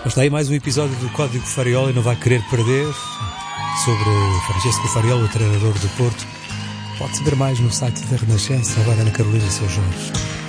Está aí mais um episódio do Código Fariola e não vai querer perder, sobre Francesco Fariola, o treinador do Porto. Pode saber mais no site da Renascença, agora na Carolina São Jorge.